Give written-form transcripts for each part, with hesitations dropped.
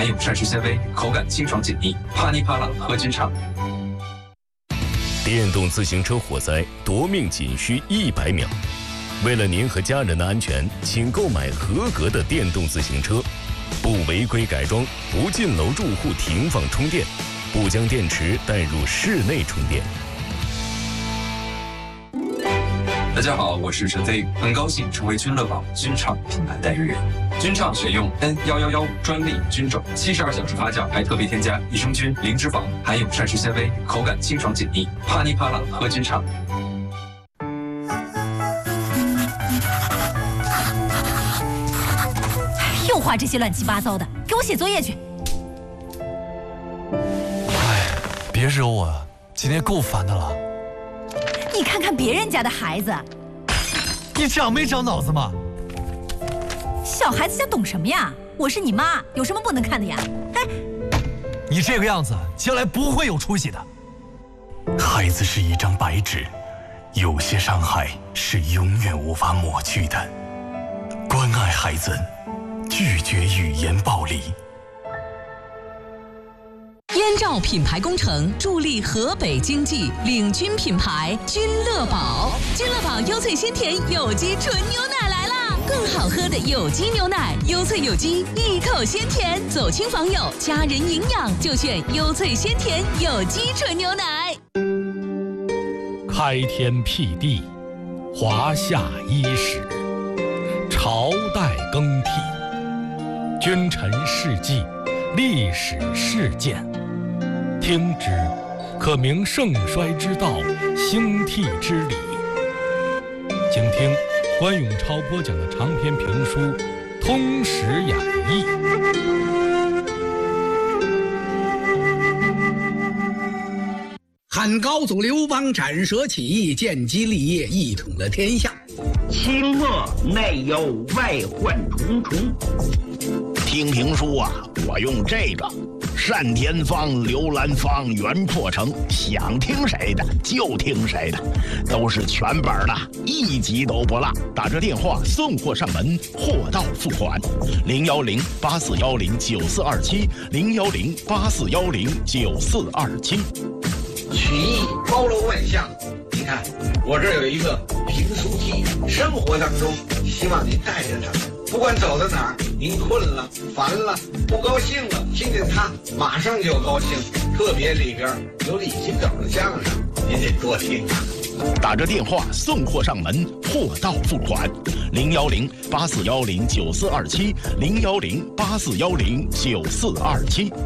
含有膳食纤维，口感清爽紧密，啪哩啪啦喝均畅。 电动自行车火灾夺命仅需100秒。为了您和家人的安全，请购买合格的电动自行车，不违规改装，不进楼住户停放充电，不将电池带入室内充电。 大家好，我是陈飞，很高兴成为君乐宝君畅品牌代言人。君畅选用 N111专利菌种，72小时发酵，还特别添加益生菌、零脂肪，含有膳食纤维，口感清爽紧密，啪哩啪啦喝君畅。 又画这些乱七八糟的，给我写作业去。 哎，别惹我啊，今天够烦的了。 你看看别人家的孩子， 你长没长脑子吗？ 小孩子家懂什么呀？我是你妈，有什么不能看的呀？哎， 你这个样子，将来不会有出息的。 孩子是一张白纸，有些伤害是永远无法抹去的。关爱孩子，拒绝语言暴力。 燕赵品牌工程助力河北经济，领军品牌君乐宝。君乐宝优萃鲜甜有机纯牛奶来啦！更好喝的有机牛奶，优萃有机，一口鲜甜，走亲访友，家人营养就选优萃鲜甜有机纯牛奶。 开天辟地，华夏伊始，朝代更替，君臣事迹，历史事件。听之，可明盛衰之道，兴替之理。请听关永超播讲的长篇评书《通史演义》。 汉高祖刘邦斩蛇起义，建基立业，一统了天下。 清末内忧外患重重。听评书啊，我用这个单田芳、刘兰芳、袁破城，想听谁的就听谁的，都是全本的，一集都不落。打这电话送货上门，货到付款。010-8410-9427，010-8410-9427。 曲艺包罗万象，你看我这儿有一个评书机，生活当中希望您带着它，不管走到哪儿，您困了、烦了、不高兴了，听见它马上就高兴。特别里边有李金斗的相声，您得多听啊。 打着电话送货上门，货到付款。010-8410-9427，010-8410-9427。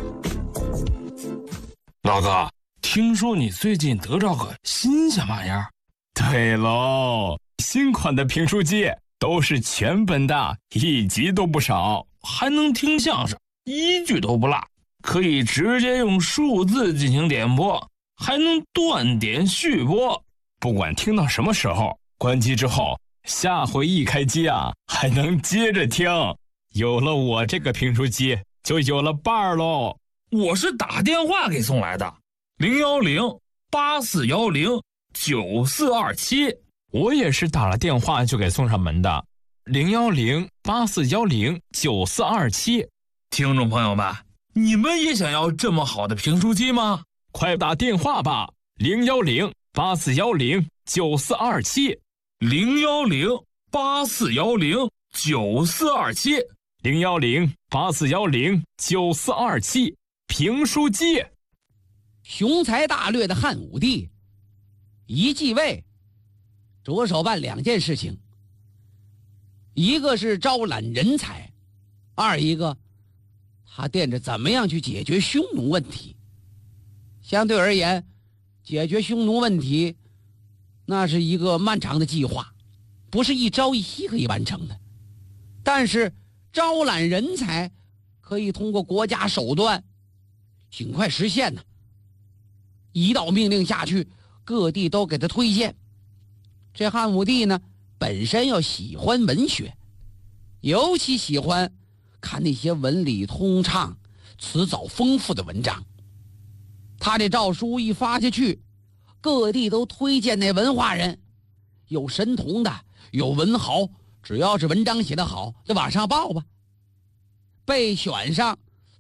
老哥，听说你最近得着个新鲜玩意儿？ 对喽，新款的评书机都是全本的，一集都不少， 还能听相声，一句都不落，可以直接用数字进行点播，还能断点续播。 不管听到什么时候，关机之后，下回一开机啊，还能接着听。有了我这个评书机，就有了伴儿喽。 我是打电话给送来的，010-8410-9427。 我也是打了电话就给送上门的，010-8410-9427。 听众朋友们，你们也想要这么好的评书机吗？ 快打电话吧，010-8410-9427。 010-8410-9427。 010-8410-9427。评书机。 雄才大略的汉武帝一继位，着手办2件事情，一个是招揽人才，二一个他惦着怎么样去解决匈奴问题。相对而言，解决匈奴问题那是一个漫长的计划，不是一朝一夕可以完成的。但是招揽人才可以通过国家手段尽快实现呢。一道命令下去，各地都给他推荐。这汉武帝呢，本身又喜欢文学，尤其喜欢看那些文理通畅、词藻丰富的文章。他这诏书一发下去，各地都推荐那文化人，有神童的，有文豪，只要是文章写得好，就往上报吧。被选上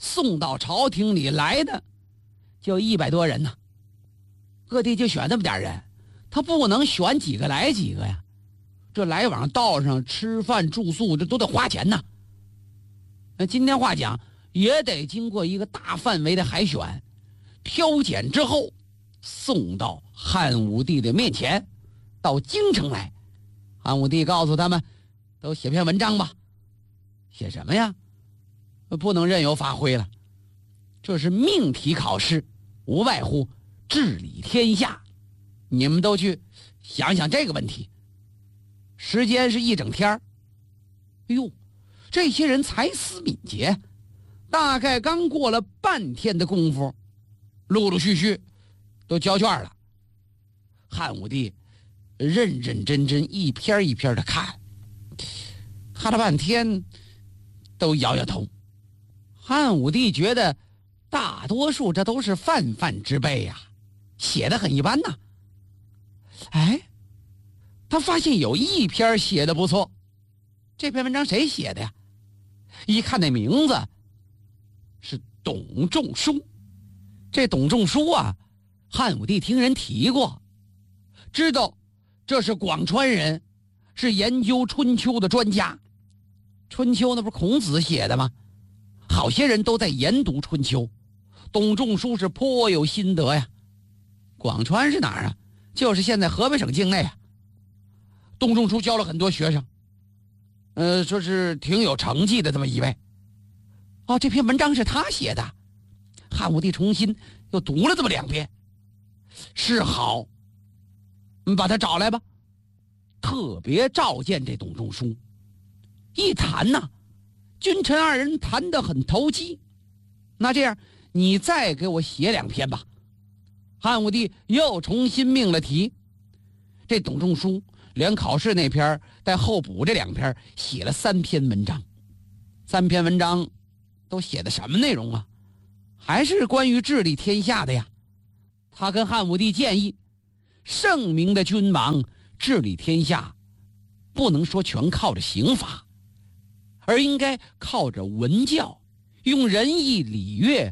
送到朝廷里来的就100多人呢。各地就选这么点人，他不能选几个来几个呀，这来往道上吃饭住宿这都得花钱呐。那今天话讲，也得经过一个大范围的海选，挑拣之后送到汉武帝的面前，到京城来。汉武帝告诉他们，都写篇文章吧。写什么呀？不能任由发挥了，这是命题考试，无外乎治理天下。你们都去想想这个问题。时间是1整天。哎呦，这些人才思敏捷，大概刚过了半天的功夫，陆陆续续都交卷了。汉武帝认认真真一篇一篇的看了半天，都摇摇头。汉武帝觉得大多数这都是泛泛之辈呀，写得很一般呐。哎，他发现有一篇写得不错。这篇文章谁写的呀？一看那名字是董仲舒。这董仲舒啊，汉武帝听人提过，知道这是广川人，是研究春秋的专家。春秋那不是孔子写的吗？好些人都在研读春秋，董仲舒是颇有心得呀。广川是哪儿啊？就是现在河北省境内啊。董仲舒教了很多学生，说是挺有成绩的这么一位。哦，这篇文章是他写的。汉武帝重新又读了这么2遍，是好，把他找来吧。特别召见这董仲舒，一谈呐，君臣2人谈得很投机。那这样，你再给我写2篇吧。汉武帝又重新命了题。这董仲舒连考试那篇带后补这2篇，写了3篇文章。3篇文章都写的什么内容啊？还是关于治理天下的呀。他跟汉武帝建议，圣明的君王治理天下，不能说全靠着刑罚，而应该靠着文教，用仁义礼乐